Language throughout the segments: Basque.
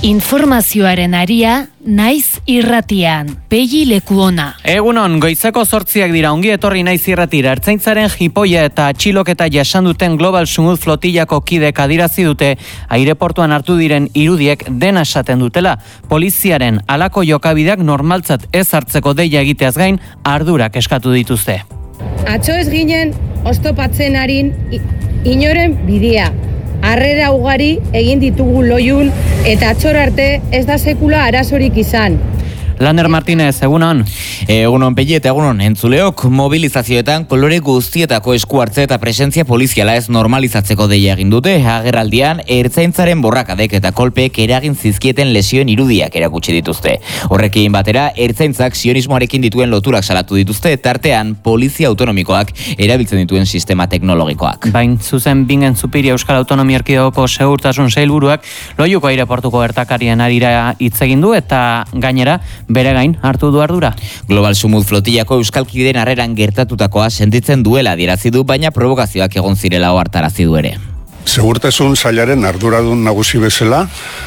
Informazioaren aria, naiz irratian. Pegi Lekuona. Egunon, goizeko 8 dira, ongi etorri naiz irratira. Ertzaintzaren jipoia eta atxiloketa jasan duten Global Sumut flotillako kidek adirazi dute aireportuan hartu diren irudiek dena esaten dutela. Poliziaren halako jokabideak normaltzat ez hartzeko deia egiteaz gain ardurak eskatu dituzte. Atzo ez ginen oztopatzen harin inoren bidea. Harrera ugari egin ditugu loiun eta atzor arte ez da sekula arazorik izan. Lander Martínez, egunon. Egunon Pegi eta egunon, entzuleok mobilizazioetan kolore guztietako esku hartze eta presentzia poliziala ez normalizatzeko deia egin dute. Agerraldian, ertzaintzaren borrakadek eta kolpeek eragin zizkieten lesioen irudiak erakutsi dituzte. Horrekin batera, ertzaintzak sionismoarekin dituen loturak salatu dituzte, tartean polizia autonomikoak erabiltzen dituen sistema teknologikoak. Bain zuzen bingen Zupiria Euskal Autonomia Erkidegoko segurtasun sailburuak loiuko aireportuko gertakarien arira hitz egin du eta gainera bere gain hartu du ardura. Global Sumut flotillako euskalkideen harreran gertatutakoa sentitzen duela adierazi du, baina provokazioak egon zirela ohartarazi du ere. Segurtasun sailaren arduradun nagusi bezala,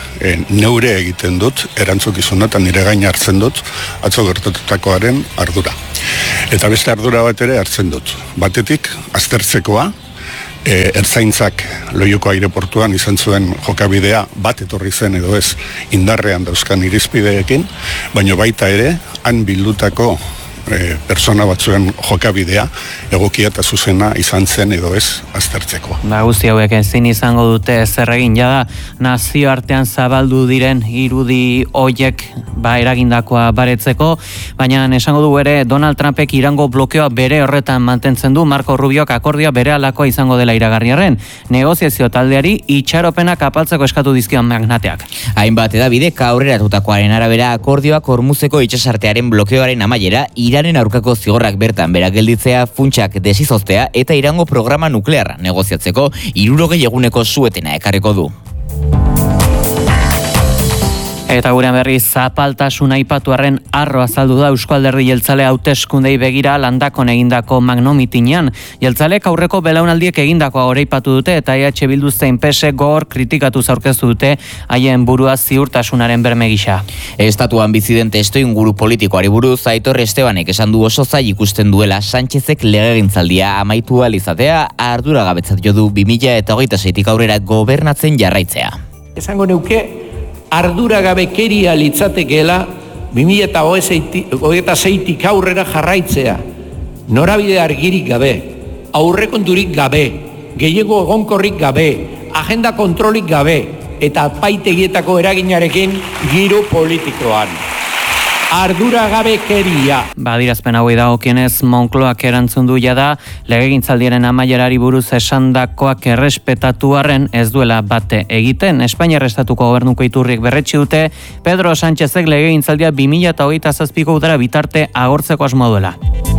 neure egiten dut, erantzukizuna eta nire gain hartzen dut, atzo gertatutakoaren ardura. Eta beste ardura bat ere hartzen dut. Batetik, aztertzekoa, ertzaintzak loiuko aireportuan izan zuen jokabidea bat etorri zen edo ez indarrean dauzkan irizpideekin, baina baita ere han bildutako persona batzuen jokabidea egokia eta zuzena izan zen edo ez aztertzeko. Guzti hauek ezin izango dute zer egin jada nazioartean zabaldu diren irudi hoiek eragindakoa baretzeko, baina esango du ere Donald Trumpek Irango blokeoa bere horretan mantentzen du. Marco Rubiok akordioa bere alakoa izango dela iragarriarren. Negoziazio taldeari itxaropenak apaltzeko eskatu dizkion magnateak. Hainbat edabidek aurreratutakoaren arabera akordioak Hormuzeko itsasartearen blokeoaren amaiera, Iranen aurkako zigorrak bertan berak gelditzea, funtsak desizoztea eta Irango programa nuklearra negoziatzeko 60 eguneko suetena ekarriko du. Eta gurean berri zapaltasun aipatuarren arro azaldu da Eusko Alderdi Jeltzale hauteskundei begira Landakon egindako magnomitinean. Jeltzalek aurreko belaunaldiek egindakoa goraipatu dute eta EH Bildu zein PSek gogor kritikatu aurkeztu dute haien burua ziurtasunaren berme gisa. Estatuan bizi den testuinguru politikoari buruz Aitor Estebanek esan du oso zail ikusten duela Sánchezek legegintzaldia amaitu ahal izatea, arduragabetzat jo du 2026tik aurrera gobernatzen jarraitzea. Esango neuke arduragabekeria litzatekeela 2026tik aurrera jarraitzea. Norabide argirik gabe, aurrekonturik gabe, gehiago egonkorrik gabe, agenda kontrolik gabe eta apaitegietako eraginarekin giro politikoan. Arduragabekeria. Adirazpen hauei dagokienez Moncloak erantzun du jada legegintzaldiaren amaierari buruz esandakoak errespetatu arren ez duela bate egiten. Espainiar estatuko gobernuko iturriek berretsi dute Pedro Sánchezek legegintzaldia 2027ko udara bitarte agortzeko asmoa duela.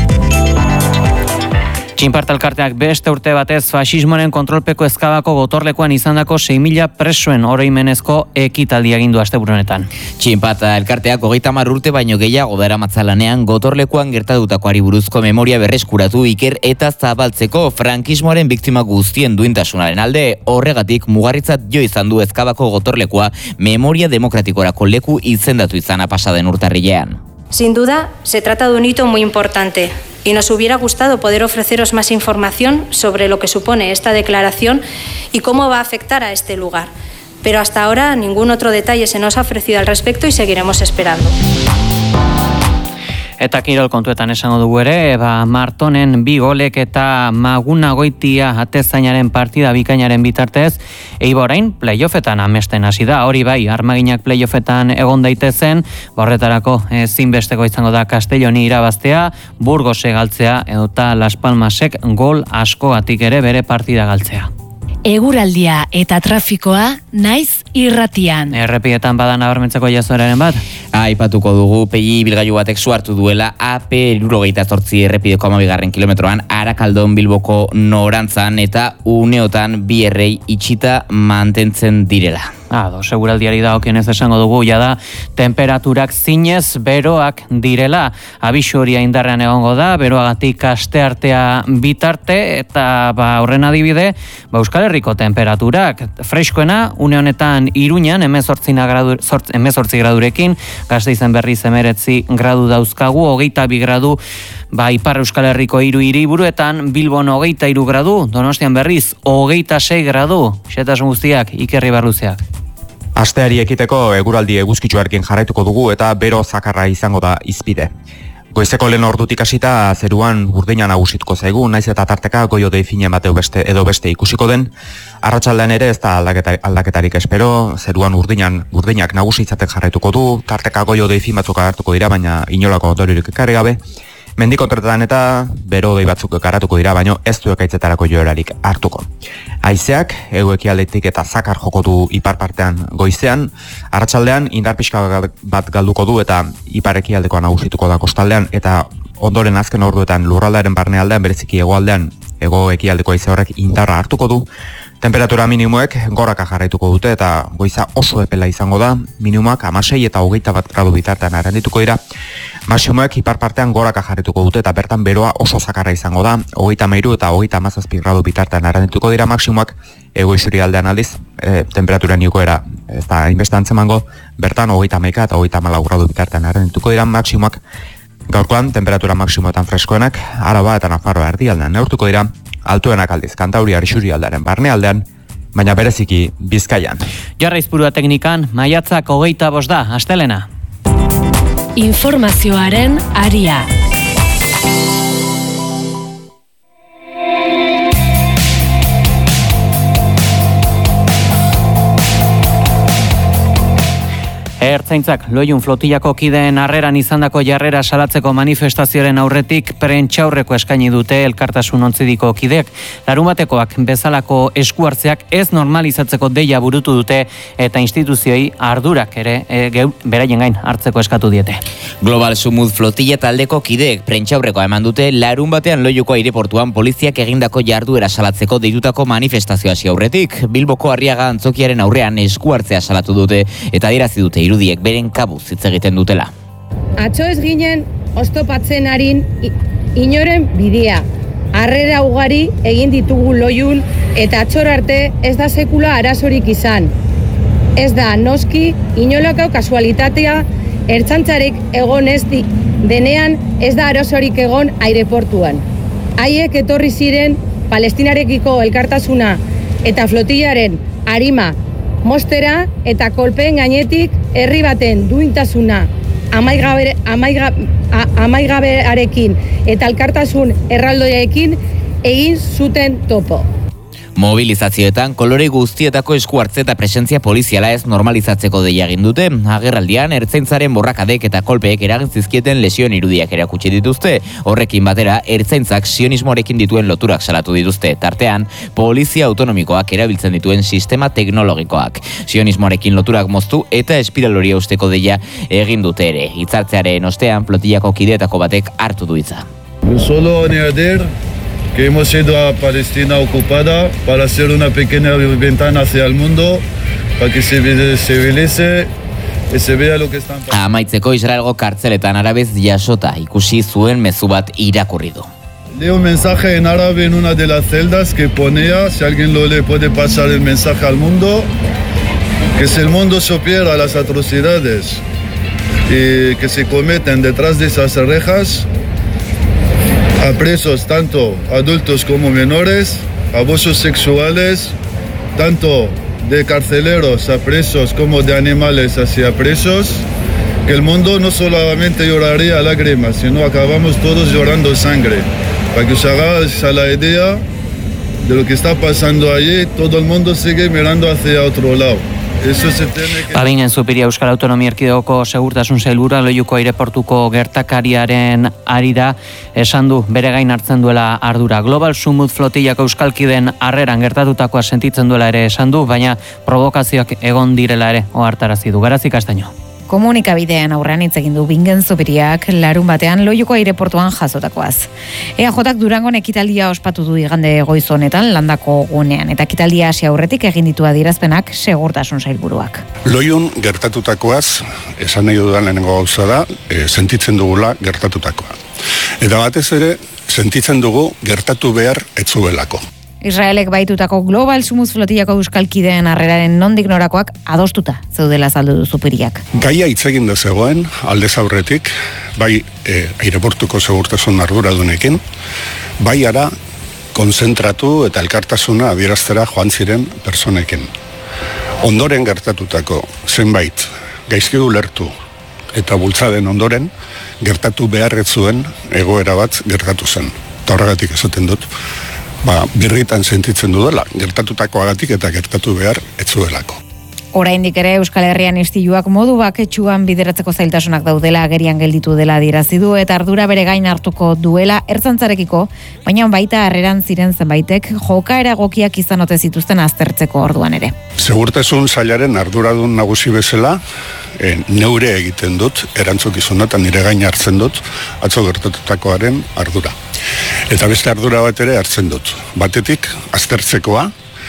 Txinparta elkarteak beste urte batez faxismoaren kontrolpeko ezkabako gotorlekuan izandako 6.000 presoen oroimenezko ekitaldia egin du asteburu honetan. Txinparta elkarteak 30 urte baino gehiago daramatza lanean gotorlekuan gertatutakoari buruzko memoria berreskuratu, iker eta zabaltzeko frankismoaren biktima guztien duintasunaren alde. Horregatik mugarritzat jo izan du ezkabako gotorlekua memoria demokratikorako leku izendatu izana pasaden urtarrilean. Sin duda, se trata de un hito muy importante. Y nos hubiera gustado poder ofreceros más información sobre lo que supone esta declaración y cómo va a afectar a este lugar. Pero hasta ahora ningún otro detalle se nos ha ofrecido al respecto y seguiremos esperando. Eta kirol kontuetan esango dugu ere, Martonen 2 golek eta Maguna Goitia atezainaren partida bikainaren bitartez, Eibar orain playoffetan amesten hasi da. Hori bai, Armaginak playoffetan egon daitezen, horretarako ezinbesteko izango da Castelloni irabaztea, Burgose galtzea edota Las Palmasek gol askogatik ere bere partida galtzea. Eguraldia eta trafikoa naiz irratian. Errepietan bada nabarmentzeko jazoeraren bat? Aipatuko dugu Pegi ibilgailu batek su hartu duela AP 78 errepideko 12. kilometroan Arakaldon Bilboko norantzan eta uneotan bi errei itxita mantentzen direla. Seguraldiari dagokionez esango dugu jada temperaturak zinez beroak direla. Abisu horia indarrean egongo da, beroagatik asteartea bitarte eta horren adibide, Euskal Herriko temperaturak freskoena une honetan Iruñan 18 gradurekin, Gasteizen berriz 19 gradu dauzkagu, 22 gradu Ipar Euskal Herriko 3 hiriburuetan, Bilbon 23 gradu, Donostian berriz 26 gradu. Xetasun guztiak, Ikerri Barluzeak. Asteari ekiteko eguraldi eguzkitsuarekin jarraituko dugu eta bero zakarra izango da izpide. Goizeko lehen ordutik hasita zeruan urdina nagusituko zaigu, naiz eta tarteka goio-dei finen bat edo beste ikusiko den. Arratsaldean ere ez da aldaketarik espero, zeruan urdinak nagusi izaten jarraituko du, tarteka goio-dei fin batzuk agertuko dira, baina inolako ondoriorik ekarri gabe. Mendikontretan eta bero-dei batzuk garatuko dira, baino ez du ekaitzetarako joerarik hartuko. Haizeak, hego-ekialdetik eta zakar joko du ipar partean goizean, arratsaldean indar pixka bat galduko du eta ipar-ekialdekoa nagusituko da kostaldean, eta ondoren azken orduetan lurraldearen barnealdean, bereziki hegoaldean, hego-ekialdeko haize horrek indarra hartuko du. Temperatura minimoek goraka jarraituko dute eta goiza oso epela izango da, minimoak 16 eta 21 gradu bitartean arendituko dira. Maximoek ipar partean goraka jarraituko dute eta bertan beroa oso zakarra izango da, 33 eta 37 gradu bitartean arendituko dira maximoak, ego isurialdean aldiz, temperatura niokoera ez da inbeste antzemango, bertan 31 eta 34 gradu bitartean arendituko dira maximoak. Gaurkoan, temperatura maximoetan freskoenak, Araba eta Nafarroa erdialdean neurtuko dira, altuenak aldiz Kantauriar isurialdearen barnealdean, baina bereziki Bizkaian. Jarraizpurua teknikan, maiatzak 25 da, astelena. Informazioaren aria. Ertzaintzak Loiun flotillako kideen harreran izandako jarrera salatzeko manifestazioaren aurretik prentsaurreko eskaini dute Elkartasun Ontzidiko kideek. Larunbatekoak bezalako eskuartzeak ez normalizatzeko deia burutu dute eta instituzioi ardurak ere beraien gain hartzeko eskatu diete. Global Sumut flotilla taldeko kideek prentsaurrekoa eman dute larunbatean Loiuko aireportuan poliziak egindako jarduera salatzeko deitutako manifestazioa hasi aurretik. Bilboko Arriaga antzokiaren aurrean eskuartzea salatu dute eta adierazi dute irudiek beren kabuz hitz egiten dutela. Atzo ez ginen oztopatzen arin inoren bidea. Harrera ugari egin ditugu Loiun eta atzor arte ez da sekula arazorik izan. Ez da noski inolako kasualitatea ertzaintzarik egon ez denean ez da arazorik egon aireportuan. Haiek etorri ziren Palestinarekiko elkartasuna eta flotillaren arima mostera eta kolpeen gainetik herri baten duintasuna amaigabearekin eta elkartasun erraldoiarekin egin zuten topo. Mobilizazioetan kolore guztietako eskuartze eta presentzia poliziala ez normalizatzeko deia egin dute. Agerraldian ertzaintzaren borrakadek eta kolpeek eragin zizkieten lesioen irudiak erakutsi dituzte. Horrekin batera, ertzaintzak sionismoarekin dituen loturak salatu dituzte. Tartean, polizia autonomikoak erabiltzen dituen sistema teknologikoak. Sionismoarekin loturak moztu eta espiraloria usteko deia egin dute ere. Hitzartzearen ostean, flotillako kideetako batek hartu du hitza. Solo añadir que hemos ido a Palestina ocupada para hacer una pequeña ventana hacia el mundo, para que se visibilice y se vea lo que están pasando. Amaitzeko Israelgo kartzeletan arabez jasota ikusi zuen mezu bat irakurri du. Leo un mensaje en árabe en una de las celdas que ponía, si alguien lo lee puede pasar el mensaje al mundo, que si el mundo supiera las atrocidades y que se cometen detrás de esas rejas, a presos tanto adultos como menores, abusos sexuales, tanto de carceleros a presos como de animales hacia presos, que el mundo no solamente lloraría lágrimas, sino acabamos todos llorando sangre. Para que os hagáis a la idea de lo que está pasando allí, todo el mundo sigue mirando hacia otro lado. Babingen Zupiria Euskal Autonomia Erkidegoko segurtasun sailburua Loiuko aireportuko gertakariaren ari da esan du bere gain hartzen duela ardura. Global Sumut flotillako euskalkideen harreran gertatutakoa sentitzen duela ere esan du, baina provokazioak egon direla ere ohartarazi du. Garazi Castaño. Komunikabidean aurrean hitz egin du Bingen Zubiriak larun batean Loiuko aireportuan jasotakoaz. EAJak Durangon ekitaldia ospatu du igande goiz honetan landako gunean, eta ekitaldia hasi aurretik egin ditu adierazpenak segurtasun sailburuak. Loiun gertatutakoaz, esan nahi dudan lehenengo gauza da, sentitzen dugula gertatutakoa. Eta batez ere, sentitzen dugu gertatu behar etzuelako. Israelek baitutako Global Sumus Flotillako euskalkideen harreraren nondik norakoak adostuta zeudela azaldu du Zupiriak. Gaia hitz egin da zegoen, aldez aurretik, bai aireportuko segurtasun arduradunekin, bai ara konzentratu eta elkartasuna adieraztera joan ziren personekin. Ondoren gertatutako zenbait gaizki ulertu eta bultzaden ondoren gertatu beharret zuen egoera bat gertatu zen. Eta horregatik esaten dut, birritan sentitzen dudala, gertatutakoagatik eta gertatu behar etzuelako. Oraindik ere Euskal Herrian istiluak modu baketsuan bideratzeko zailtasunak daudela agerian gelditu dela adierazi du eta ardura bere gain hartuko duela ertzantzarekiko, baina baita harreran ziren zenbaitek jokaera egokiak izan ote zituzten aztertzeko orduan ere. Segurtasun sailaren arduradun nagusi bezala, neure egiten dut, erantzukizuna eta nire gain hartzen dut, atzo gertatutakoaren ardura. Eta beste ardura bat ere hartzen dut. Batetik, aztertzekoa,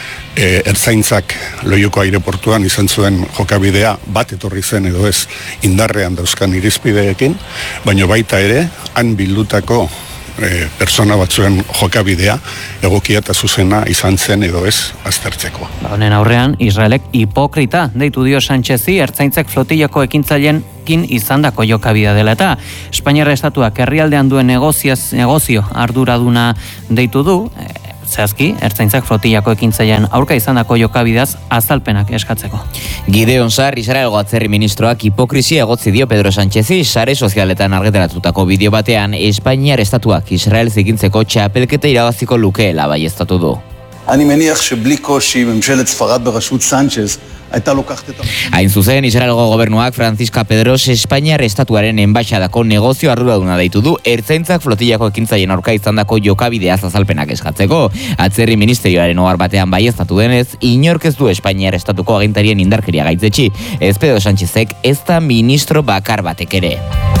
ertzaintzak Loiuko aireportuan izan zuen jokabidea bat etorri zen edo ez indarrean dauzkan irizpideekin, baina baita ere, han bildutako persona batzuen jokabidea egokia eta zuzena izan zen edo ez aztertzeko. Honen aurrean, Israelek hipokrita deitu dio Sánchezi ertzaintzak flotillako ekintzaileekin izandako jokabidea dela eta Espainiar estatuak herrialdean duen negozio arduraduna deitu du, zehazki, ertzaintzak flotillako ekintzailean aurka izandako jokabideaz azalpenak eskatzeko. Gideon Sar, Israelgo atzerri ministroak hipokrizia egotzi dio Pedro Sánchezi sare sozialetan argitaratutako bideo batean Espainiar estatuak Israel zikintzeko txapelketa irabaziko lukeela baieztatu du. אני מניח שבלי קושי ממשלת ספרד בראשות סנצ'ז הייתה לוקחת את... Hain zuzen, Israelgo gobernuak Francisca Pedros Espainiar estatuaren enbaixadako negozio arduraduna deitu du ertzaintzak flotillako ekintzaileen aurka izandako jokabideaz azalpenak eskatzeko. Atzerri ministerioaren ohar batean baieztatu denez, inork ez du Espainiar estatuko agintarien indarkeria gaitzetsi. Ez Pedro Sánchezek ez da ministro bakar batek ere.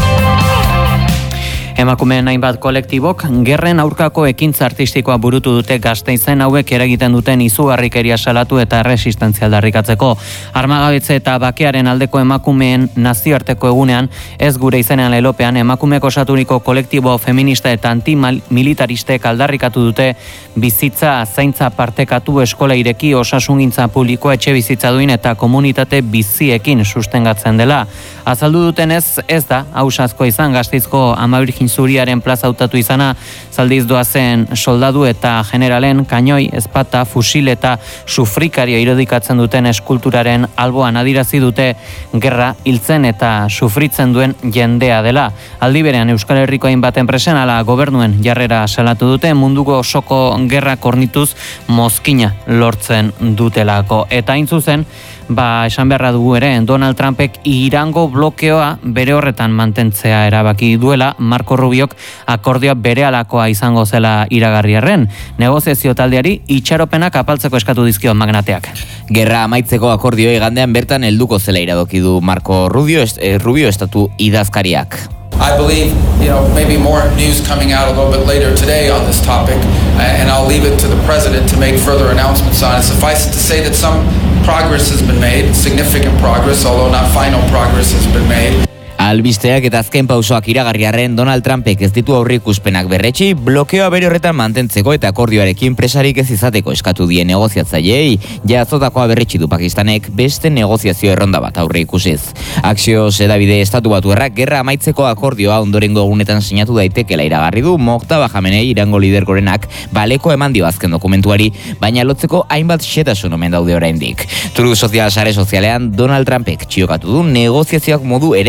Emakumeen hainbat kolektibok gerren aurkako ekintza artistikoa burutu dute Gasteizen hauek eragiten duten izugarrikeria salatu eta resistentzia aldarrikatzeko. Armagabetze eta bakearen aldeko emakumeen nazioarteko egunean, ez gure izenean lelopean, emakumeek osaturiko kolektibo feminista eta antimilitaristek aldarrikatu dute bizitza zaintza partekatu eskola ireki osasungintza publikoa etxe bizitza duin eta komunitate biziekin sustengatzen dela. Azaldu dutenez ez da hausazko izan Gasteizko Ama Birjin Zuriaren plaza hautatu izana, zaldiz doazen soldadu eta generalen kainoi, ezpata, fusil eta sufrikario irudikatzen duten eskulturaren alboan adirazi dute gerra hiltzen eta sufritzen duen jendea dela. Aldi berean Euskal Herriko hainbat enpresen ala gobernuen jarrera salatu dute munduko osoko gerra kornituz mozkina lortzen dutelako. Eta hain zuzen, esan beharra dugu ere, Donald Trumpek Irango blokeoa bere horretan mantentzea erabaki duela, Marco Rubiok akordioa berehalakoa izango zela iragarriarren. Negoziazio taldeari itxaropenak apaltzeko eskatu dizkio magnateak. Gerra amaitzeko akordioa igandean bertan helduko zela iradoki du Marco Rubio estatu idazkariak. I believe, maybe more news coming out a little bit later today on this topic, and I'll leave it to the president to make further announcements on it. Suffice it to say that some progress has been made, significant progress, although not final progress has been made. Albisteak eta azken pausoak iragarriarren Donald Trumpek ez ditu aurreikuspenak berretsi, blokeoa bere horretan mantentzeko eta akordioarekin presarik ez izateko eskatu die negoziatzaileei. Jazotakoa berretsi du Pakistanek beste negoziazio erronda bat aurreikusiz. Axios hedabide estatu batuarrak gerra amaitzeko akordioa ondorengo egunetan sinatu daitekela iragarri du Moktaba Jamenei Irango lider gorenak baleko eman dio azken dokumentuari, baina lotzeko hainbat xetasun omen daude oraindik. Truth Social sare sozialean Donald Trumpek txiokatu du negoziazioak modu eraikitzaile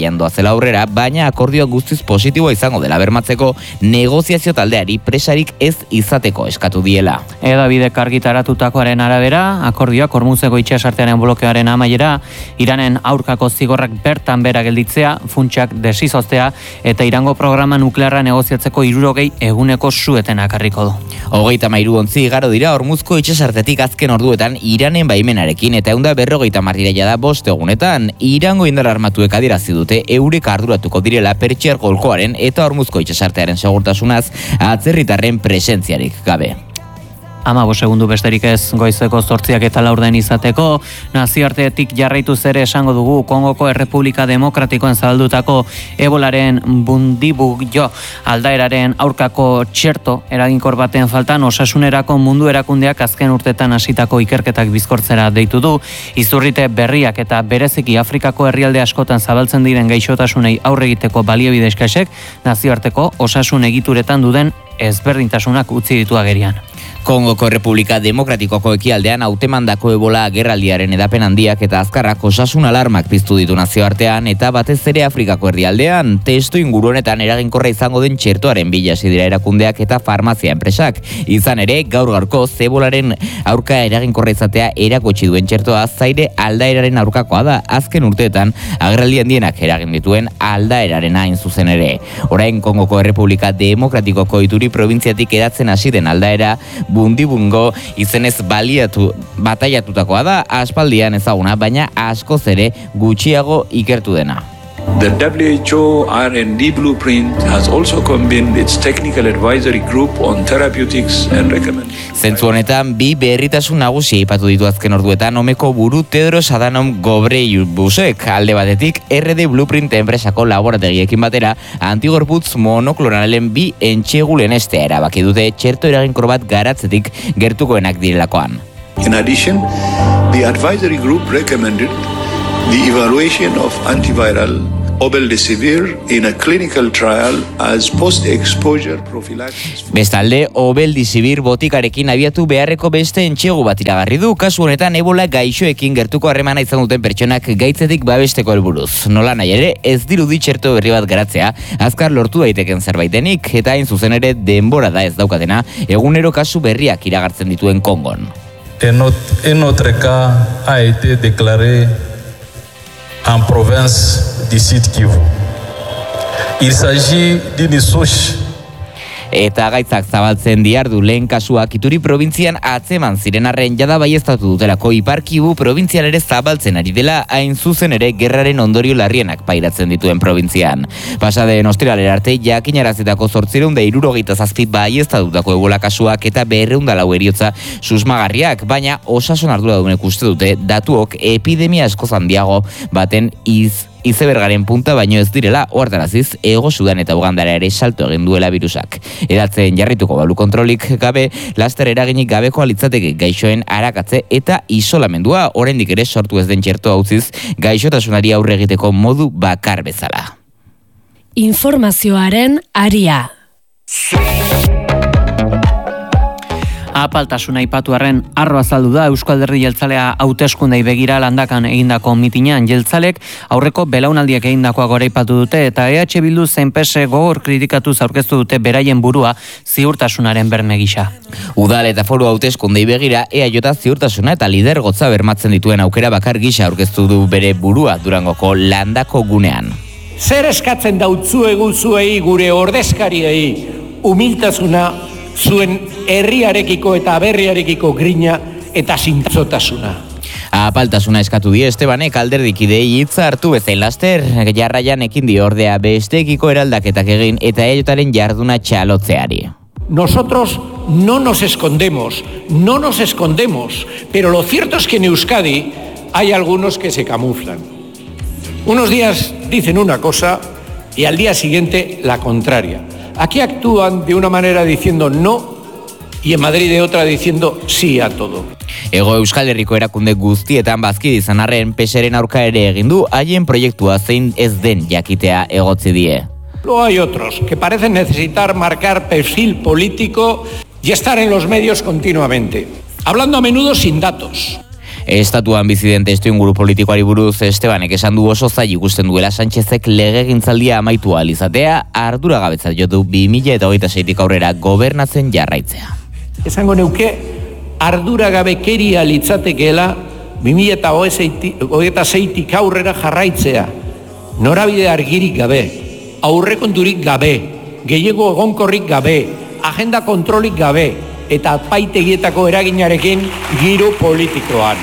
garaian doazela aurrera, baina akordioa guztiz positiboa izango dela bermatzeko negoziazio taldeari presarik ez izateko eskatu diela. Edabidek argitaratutakoaren arabera, akordioak Hormuzeko itsasartearen blokeoaren amaiera, Iranen aurkako zigorrak bertan bera gelditzea, funtsak desizoztea eta Irango programa nuklearra negoziatzeko 60 eguneko su-etena ekarriko du. 33 ontzi igaro dira Hormuzko itsasartetik azken orduetan Iranen baimenarekin eta 150 dira jada 5 egunetan. Irango indar armatuek adierazi dute eurek arduratuko direla Pertsiar golkoaren eta Hormuzko itsasartearen segurtasunaz atzerritarren presentziarik gabe. 15 segundu besterik ez goizeko 8 eta 4 izateko, nazioartetik jarraitu zere esango dugu Kongoko Errepublika Demokratikoen zabaldutako ebolaren bundibugyo aldaeraren aurkako txerto eraginkor baten faltan osasunerako mundu erakundeak azken urtetan hasitako ikerketak bizkortzera deitu du, izurrite berriak eta bereziki Afrikako herrialde askotan zabaltzen diren gaixotasunei aurre egiteko baliabide eskasek nazioarteko osasun egituretan duden ezberdintasunak utzi ditu agerian. Kongoko Errepublika Demokratikoko ekialdean hautemandako ebola agerraldiaren edapen handiak eta azkarrak osasun alarmak piztu ditu nazioartean eta batez ere Afrikako herrialdean. Testu inguru honetan eraginkorra izango den txertoaren bila hasi dira erakundeak eta farmazia enpresak. Izan ere, gaur-gaurko ebolaren aurka eraginkorra izatea erakutsi duen txertoa zaire aldaeraren aurkakoa da. Azken urteetan agerraldi handienak eragin dituen aldaeraren hain zuzen ere. Orain Kongoko Errepublika Demokratikoko Ituri probintziatik edatzen hasi den aldaera bundibungo izenez bataiatutakoa da, aspaldian ezaguna, baina askoz ere gutxiago ikertu dena. The WHO R&D blueprint has also convened its technical advisory group on therapeutics and recommendations. Zentzu honetan, bi berritasun nagusi aipatu ditu azken orduetan omeko buru Tedros Adhanom Ghebreyesusek alde batetik RD Blueprint enpresako laborategiekin batera antigorputz monoklonalen bi entxegulen estea erabaki dute txerto eraginkor bat garatzetik gertukoenak direlakoan. In addition, the advisory group recommended the evaluation of antiviral Obeldesivir in a clinical trial as post-exposure prophylaxis. Bestalde, Obeldesivir botikarekin abiatu beharreko beste entxegu bat iragarri du, kasu honetan ebola gaixoekin gertuko harremana izan duten pertsonak gaitzetik babesteko helburuz. Nola nahi ere, ez dirudi txerto berri bat garatzea, azkar lortu daiteken zerbaitenik, eta hain zuzen ere denbora da ez daukatena, egunero kasu berriak iragartzen dituen Kongon. En notre cas a été déclaré en province du Sud Kivu. Il s'agit d'une souche. Eta gaitzak zabaltzen diardu lehen kasuak Ituri probintzian atzeman ziren arren jada baieztatu dutelako Ipar Kivu probintzian ere zabaltzen ari dela hain zuzen ere gerraren ondorio larrienak pairatzen dituen probintzian. Pasadeen ostiralera arte jakinarazitako 867 baieztatutako ebola kasuak eta 204 heriotza susmagarriak, baina osasun arduradunek uste dute datuok epidemia askoz handiago baten izebergaren punta baino ez direla, ohartaraziz Hego Sudan eta Ugandara ere salto egin duela virusak. Edatzen jarrituko balu kontrolik gabe, laster eraginik gabeko litzateke gaixoen arakatze eta isolamendua, oraindik ere sortu ez den txertoa utziz gaixotasunari aurre egiteko modu bakar bezala. Informazioaren aria. Apaltasuna aipatuarren arro azaldu da Eusko Alderdi Jeltzalea hauteskundei begira landakan egindako mitinean. Jeltzalek aurreko belaunaldiak egindakoa goraipatu dute eta EH Bildu zein PSE gogor kritikatuz aurkeztu dute beraien burua ziurtasunaren berme gisa. Udal eta foru hauteskundei begira EAJ ziurtasuna eta lidergotza bermatzen dituen aukera bakar gisa aurkeztu du bere burua Durangoko landako gunean. Zer eskatzen dautzu eguzuei gure ordezkariei humiltasuna, zuen herriarekiko eta berriarekiko grina eta zintzotasuna. Apaltasuna eskatu die Estebanek alderdikidei hitza hartu bezain laster, jarraian ekin dio ordea bestekiko eraldaketak egin eta EAJaren jarduna txalotzeari. Nosotros no nos escondemos, pero lo cierto es que en Euskadi hay algunos que se camuflan. Unos días dicen una cosa y al día siguiente la contraria. Aquí actúan de una manera diciendo no y en Madrid de otra diciendo sí a todo. Hego Euskal Herriko erakunde guztietan bazkide izan arren PSeren aurka ere egin du haien proiektua zein ez den jakitea egotzi die. Luego hay otros que parecen necesitar marcar perfil político y estar en los medios continuamente, hablando a menudo sin datos. Estatuan bizi den testuinguru politikoari buruz Estebanek esan du oso zail ikusten duela Sánchezek legegintzaldia amaitu ahal izatea, arduragabetzat jo du 2026tik aurrera gobernatzen jarraitzea. Esango neuke arduragabekeria litzatekeela 2026tik aurrera jarraitzea. Norabide argirik gabe, aurrekonturik gabe, gehiago egonkorrik gabe, agenda kontrolik gabe eta apaitegietako eraginarekin giro politikoan.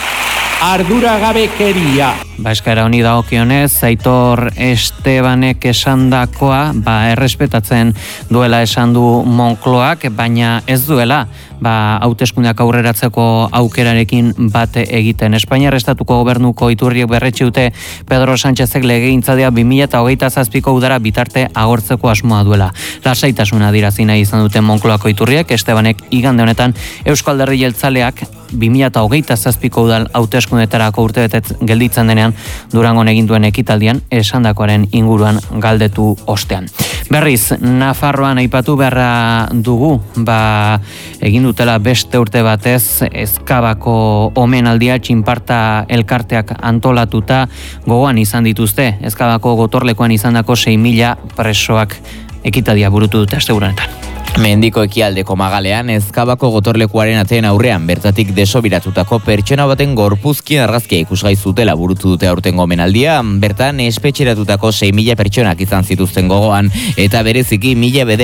Arduragabekeria. Eskaera honi dagokionez, Aitor Estebanek esandakoa, errespetatzen duela esan du Moncloak, baina ez duela hauteskundeak aurreratzeko aukerarekin bate egiten. Espainiar estatuko gobernuko iturriek berretsi dute Pedro Sánchezek legegintzaldia 2027ko udara bitarte agortzeko asmoa duela. Lasaitasuna adierazi nahi izan dute Moncloako iturriek, Estebanek igande honetan Eusko Alderdi Jeltzaleak 2027ko udal hauteskundetarako urtebetez gelditzen denean Durangon egin duen ekitaldian esandakoaren inguruan galdetu ostean. Berriz, Nafarroan aipatu beharra dugu, egin dutela beste urte batez Ezkabako omenaldia txinparta elkarteak antolatuta gogoan izan dituzte. Ezkabako gotorlekuan izandako 6.000 presoak ekitaldia burutu dute asteburunetan. Mendiko ekialdeko magalean Ezkabako gotorlekuaren ateen aurrean bertatik desobiratutako pertsona baten gorpuzkien argazkia ikusgai zutela burutu dute aurtengo omenaldia. Bertan espetxeratutako 6.000 pertsonak izan zituzten gogoan eta bereziki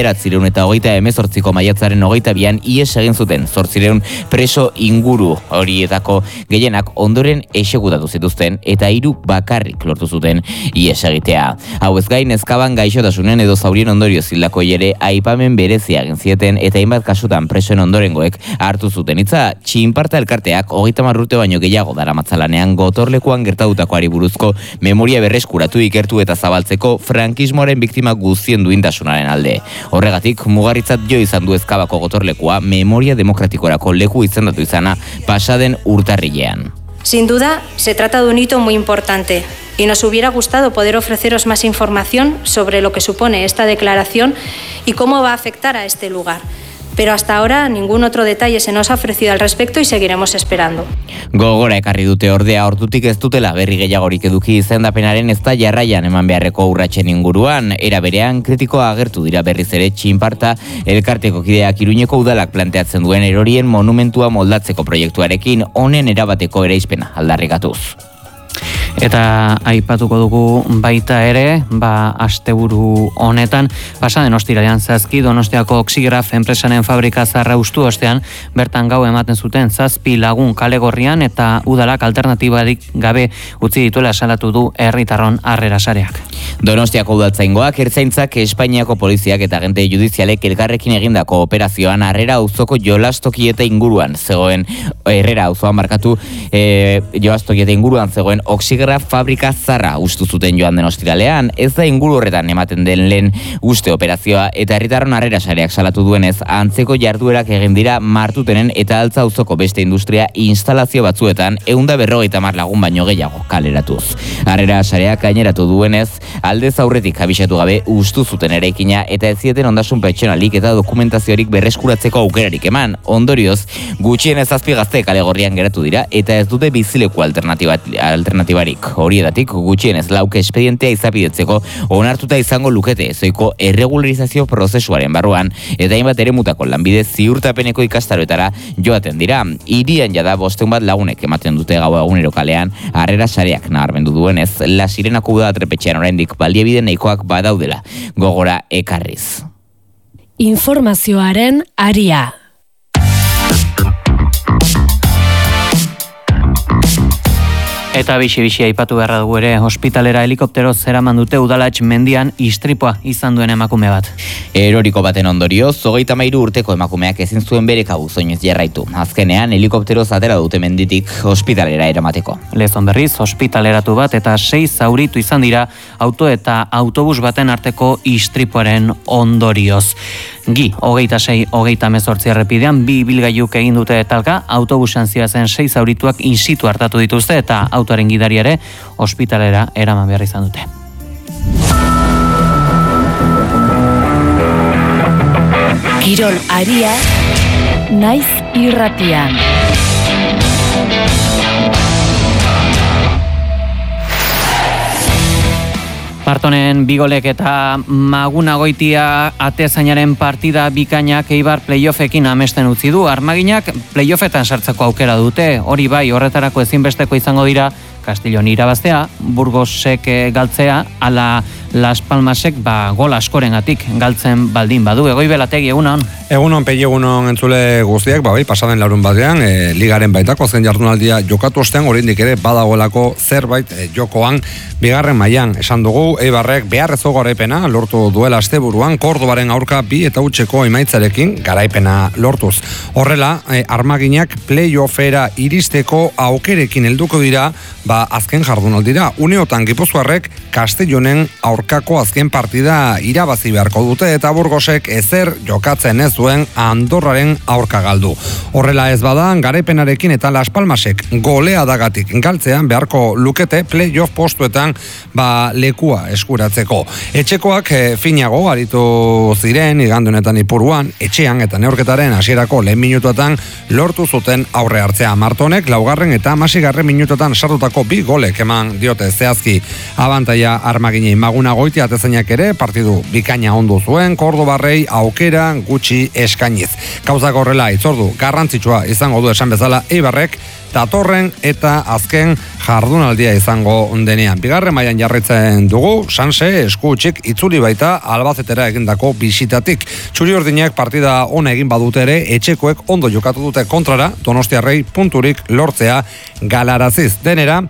1928ko maiatzaren 22an ihes egin zuten 800 preso inguru, horietako gehienak ondoren exekutatu zituzten eta 3 bakarrik lortu zuten ihes egitea. Hau ez gain, Ezkaban gaixotasunen edo zaurien ondorioz hildakoei ere aipamen berezia egin zieten eta hainbat kasutan presoen ondorengoek hartu zuten hitza. Txinparta elkarteak 30 urte baino gehiago daramatzalanean gotorlekuan gertatutakoari buruzko memoria berreskuratu, ikertu eta zabaltzeko frankismoaren biktima guztien duintasunaren alde. Horregatik mugarritzat jo izan du Ezkabako gotorlekua memoria demokratikorako leku izendatu izana pasaden urtarrilean. Sin duda, se trata de un hito muy importante y nos hubiera gustado poder ofreceros más información sobre lo que supone esta declaración y cómo va a afectar a este lugar. Pero hasta ahora ningún otro detalle se nos ha ofrecido al respecto y seguiremos esperando. Gogora ekarri dute ordea ordutik ez dutela berri gehiagorik eduki izendapenaren ez da jarraian eman beharreko urratsen inguruan. Era berean kritikoa agertu dira berriz ere txinparta elkarteko kideak Iruñeko udalak planteatzen duen erorien monumentua moldatzeko proiektuarekin honen erabateko eraispena aldarrikatuz. Eta aipatuko dugu baita ere, asteburu honetan, pasaden ostiralean zazki Donostiako Oxigraf enpresaren fabrika zaharra hustu ostean, bertan gau ematen zuten 7 lagun kalegorrian eta udalak alternatibarik gabe utzi dituela salatu du herritarron harrera sareak. Donostiako udaltzaingoak, ertzaintzak, Espainiako poliziak eta agente judizialek elkarrekin egindako operazioan Harrera auzoko jolastokieta inguruan zegoen jolastokieta inguruan zegoen Oxigraf fabrika zarra ustu zuten joan den ostiralean. Ez da inguru horretan ematen den lehen uste operazioa eta herritarron harrera sareak salatu duenez antzeko jarduerak egin dira Martutenen eta Altza auzoko beste industria instalazio batzuetan 150 lagun baino gehiago kaleratuz. Harrera sareak gaineratu duenez aldez aurretik abisatu gabe ustu zuten eraikina eta ez zieten ondasun pertsonalik eta dokumentaziorik berreskuratzeko aukerarik eman. Ondorioz, gutxienez 7 gazte kalegorrian geratu dira eta ez dute bizileku alternatibarik. Horietatik gutxienez 4 espedientea izapidetzeko onartuta izango lukete ezoiko erregularizazio prozesuaren barruan eta hainbat eremutako lanbide ziurtapeneko ikastaroetara joaten dira. Hirian jada 500 lagunek ematen dute gaua egunero kalean harrera sareak nabarmendu duenez, La Sirenako uda trepetxean oraindik baliabide nahikoak badaudela gogora ekarriz. Informazioaren aria. Eta bixi aipatu beharra dugu ere, ospitalera helikoptero zeraman dute Udalatx mendian istripua izan duen emakume bat. Eroriko baten ondorioz, 33 urteko emakumeak ezin zuen bere kabuz oinez jarraitu. Azkenean, helikoptero atera dute menditik ospitalera eramateko. Lezon berriz, ospitaleratu bat eta 6 zauritu izan dira auto eta autobus baten arteko istripuaren ondorioz. Gi, 26-28 errepidean, 2 ibilgailuk egin dute talka, autobusan ziazen 6 zaurituak in situ hartatu dituzte eta autoaren gidari ere ospitalera eraman behar izan dute. Kirol aria, naiz irratian. Martonen bigolek eta Maguna Goitia atezainaren partida bikainak Eibar playoffekin amesten utzi du. Armaginak playoffetan sartzeko aukera dute. Hori bai, horretarako ezinbesteko izango dira Castellón irabaztea, Burgosek galtzea, ala Las Palmasek gol askorengatik galtzen baldin badu. Egoibelategi, egunon? Egunon, pegi egunon entzule guztiak, pasaden larun batean, ligaren baitako zen jardunaldia jokatu ostean, oraindik ere badagoelako zerbait jokoan, bigarren mailan esan dugu, Eibarrek beharrezko garaipena lortu duela asteburuan, Kordobaren aurka 2-0 emaitzarekin garaipena lortuz. Horrela, Armaginak playoffera iristeko aukerekin helduko dira, azken jardunaldira. Uneotan Gipuzkoarrek Castellonen aurkako azken partida irabazi beharko dute eta Burgosek ezer jokatzen ez duen Andorraren aurka galdu. Horrela ez bada, garaipenarekin eta Las Palmasek goleadagatik galtzean beharko lukete playoff postuetan lekua eskuratzeko. Etxekoak finago aritu ziren igandunetan Ipuruan, etxean eta neurketaren hasierako lehen minutuetan lortu zuten aurre hartzea. Martonek laugarren eta 16. minutuetan sartutako 2 golek eman diote zehazki abantaia Armaginei. Maguna Goitia atezainak ere partidu bikaina ondu zuen, Kordobarrei aukera gutxi eskainiz. Gauzak horrela itzordu garrantzitsua izango du esan bezala Eibarrek datorren eta azken jardunaldia izango denean. Bigarren mailan jarraitzen dugu, Sanse eskutsik itzuli baita Albazetera egindako bisitatik. Txuri-urdinak partida ona egin badute ere, etxekoek ondo jokatu dute kontrara, Donostiarrei punturik lortzea galaraziz. Denera,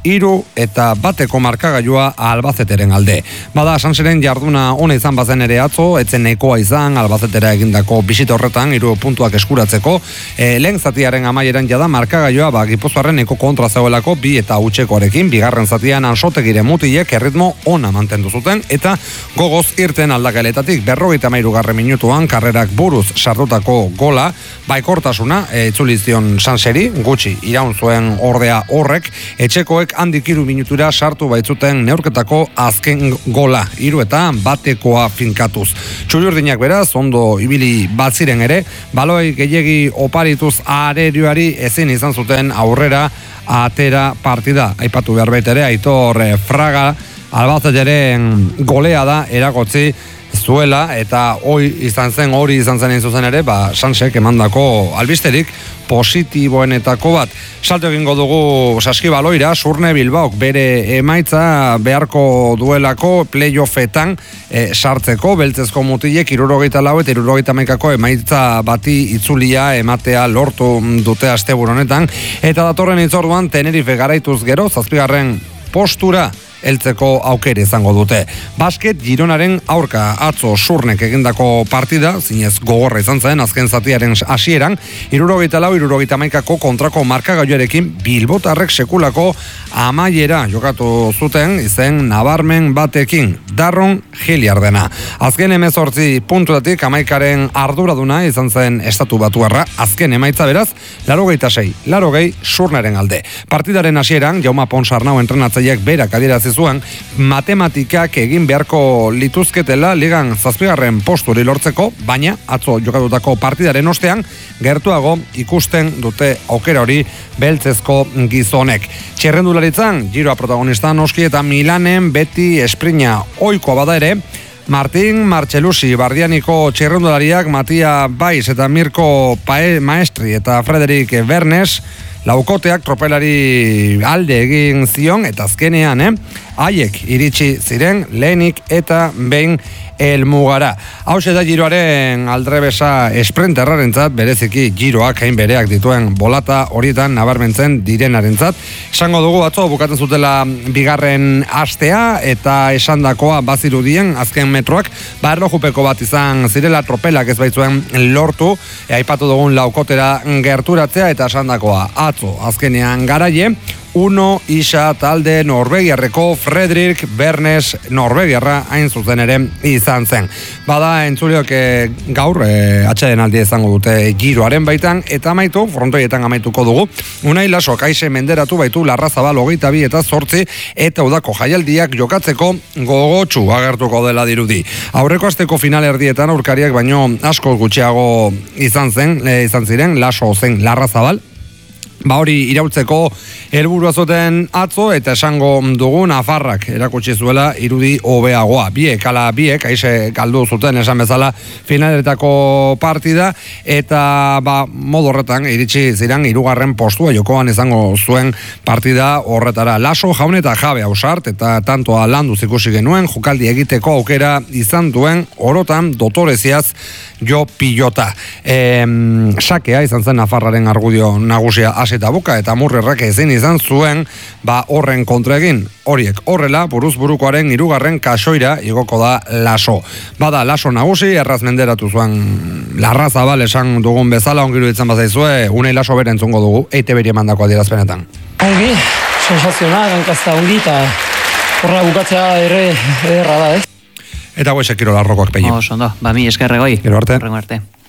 3-1 markagailua Albazeteren alde. Bada, Sanseren jarduna ona izan bazen ere atzo, etzen nahikoa izan Albazetera egindako bisita horretan 3 puntuak eskuratzeko. Lehen zatiaren amaieran jada markagailua Gipuzkoarren eko kontra zegoelako 2-0 bigarren zatian Ansotegire mutilek erritmo ona mantendu zuten eta gogoz irten aldakeletatik 53. minutuan karrerak buruz sartutako gola baikortasuna itzulizion Sanseri gutxi iraun zuen ordea horrek etxekoek handik 3 minutura sartu baitzuten neurketako azken gola 3-1 finkatuz. Txuri-urdinak beraz ondo ibili batziren ere baloi gehiegi oparituz arerioari ezin izan zuten aurrera atera partida. Aipatu behar baitere, Aitor Fraga Albazeteren golea da eragotzi zuela eta hori izan zen zuzen ere, Sansek emandako albisterik positiboenetako bat. Salto egingo dugu Saskibaloira, Surne Bilbaok bere emaitza beharko duelako playoffetan sartzeko, beltzezko mutilek 74 eta 71 emaitza bati itzulia ematea lortu dute asteburu honetan, eta datorren itzorduan Tenerife garaituz gero, 7. postura heltzeko aukere izango dute. Basket Gironaren aurka atzo Surnek egindako partida, zinez gogorra izan zen azken zatiaren hasieran, 74-71 kontrako markagailuarekin Bilbotarrek sekulako amaiera jokatu zuten izen nabarmen batekin, Darron Giliardena. Azken 18 puntuetatik 11aren arduraduna izan zen Estatu Batuarra, azken emaitza beraz 86-80 Surneren alde. Partidaren hasieran Jaume Ponsarnau entrenatzaileak berak adierazi zuen matematikak egin beharko lituzketela ligan 7. posturi lortzeko, baina atzo jokatutako partidaren ostean gertuago ikusten dute aukera hori beltzezko gizonek. Txerrendularitzan Giroa protagonista noski eta Milanen beti esprina ohikoa bada ere, Martin Marchelusi Bardianiko txerrendulariak Matia Baiz eta Mirko Maestri eta Frederik Bernes laukoteak tropelari alde egin zion eta azkenean, haiek iritsi ziren lehenik eta behin helmugara. Hauxe da Giroaren aldrebesa esprinterrarentzat, bereziki Giroak hain bereak dituen bolata horietan nabarmentzen direnarentzat. Esango dugu atzo bukatzen zutela bigarren astea eta esandakoa bazirudien azken metroak, erlojupeko bat izan zirela tropelak ez baitzuen lortu, aipatu dugun laukotera gerturatzea eta esandakoa atzo azkenean garaie, Uno isa talde Norvegiarreko Frederik Bernes Norvegiarra hain zuzen ere izan zen. Bada entzuleok gaur atxeden aldia izango dute Giroaren baitan eta amaitu, frontoietan amaituko dugu. Unai Laso Kaise menderatu baitu Larrazabal 22 eta 8 eta udako jaialdiak jokatzeko gogotsu agertuko dela dirudi. Aurreko asteko final erdietan aurkariak baino asko gutxiago izan ziren, Laso zen Larrazabal. hori iraultzeko helburua zuten atzo eta esango dugu Nafarrak erakutsi zuela irudi hobeagoa. Biek aise galdu zuten esan bezala finaletako partida eta modu horretan iritsi ziren 3. postua jokoan izango zuen partida horretara. Laso, Jaun eta Jabe ausart eta tantoa landuz ikusi genuen jokaldi egiteko aukera izan duen orotan dotoreziaz jo pilota. Sakea izan zen Nafarraren argudio nagusia eta buka eta Murrerrak ezin izan zuen horren kontra egin. Horiek horrela buruz burukoaren 3. kasoira igoko da Laso. Bada Laso nagusi erraz menderatu zuen Larrazabal esan dugun bezala ongiru ditzen bazaizue Unai Laso bere entzungo dugu EITB-ri emandako adierazpenetan. Ongi, sensazional, hankazta ongi eta horra bukatzea ederra da, ez? Eta goizek Kirol Arrokoak pegi. Oso ondo, mi eskerregoi. Gero arte.